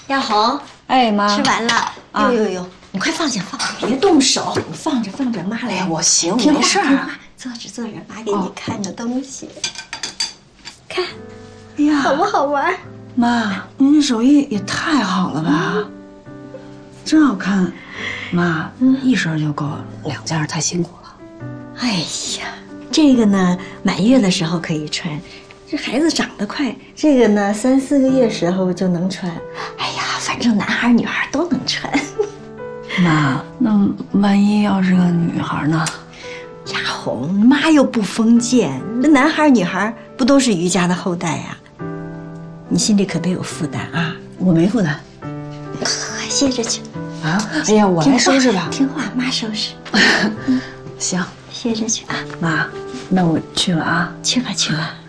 亚红， 哎妈， 吃完了。呦，你快放下，别动手，你放着，妈来。 哎，我行， 听话没事儿。 听话，坐着，妈给你看个东西。看， 哎呀， 好不好玩？ 妈，您这手艺也太好了吧，真好看。妈，一身就够了，2件太辛苦了。 哎呀，这个呢，满月的时候可以穿。这孩子长得快，这个呢3、4个月时候就能穿。哎呀，反正男孩女孩都能穿。 妈，那万一要是个女孩呢？ 亚红，妈又不封建，这男孩女孩不都是余家的后代呀？你心里可别有负担啊！ 我没负担。 歇着去。 啊？哎呀，我来收拾吧。 听话，妈收拾。 行， 歇着去啊。 妈，那我去了啊。 去吧。